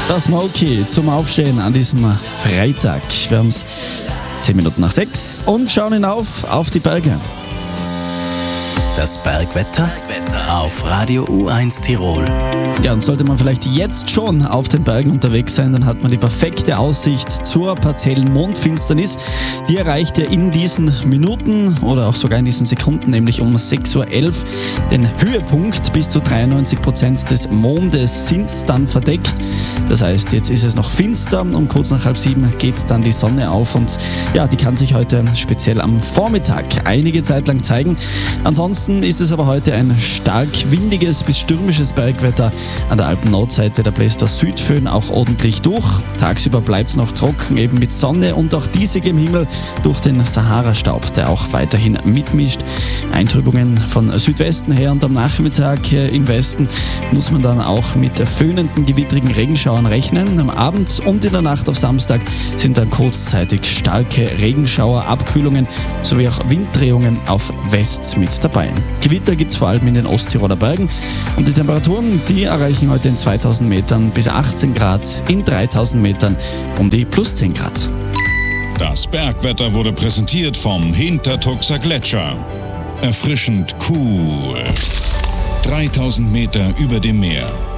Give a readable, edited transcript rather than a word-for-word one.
Das Smokey zum Aufstehen an diesem Freitag. Wir haben es 10 Minuten nach 6 und schauen hinauf auf die Berge. Das Bergwetter auf Radio U1 Tirol. Ja, und sollte man vielleicht jetzt schon auf den Bergen unterwegs sein, dann hat man die perfekte Aussicht zur partiellen Mondfinsternis. Die erreicht ihr in diesen Minuten oder auch sogar in diesen Sekunden, nämlich um 6.11 Uhr. Den Höhepunkt bis zu 93% des Mondes sind dann verdeckt. Das heißt, jetzt ist es noch finster. Um kurz nach 6:30 geht dann die Sonne auf und ja, die kann sich heute speziell am Vormittag einige Zeit lang zeigen. Ansonsten ist es aber heute ein stark windiges bis stürmisches Bergwetter. An der Alpen-Nordseite, da bläst der Südföhn auch ordentlich durch. Tagsüber bleibt es noch trocken, eben mit Sonne und auch diesigem Himmel durch den Sahara-Staub, der auch weiterhin mitmischt. Eintrübungen von Südwesten her und am Nachmittag im Westen muss man dann auch mit föhnenden, gewittrigen Regenschauern rechnen. Am Abend und in der Nacht auf Samstag sind dann kurzzeitig starke Regenschauer, Abkühlungen sowie auch Winddrehungen auf West mit dabei. Gewitter gibt es vor allem in den Osttiroler Bergen und die Temperaturen, die erreichen heute in 2000 Metern bis 18 Grad, in 3000 Metern um die plus 10 Grad. Das Bergwetter wurde präsentiert vom Hintertuxer Gletscher. Erfrischend cool. 3000 Meter über dem Meer.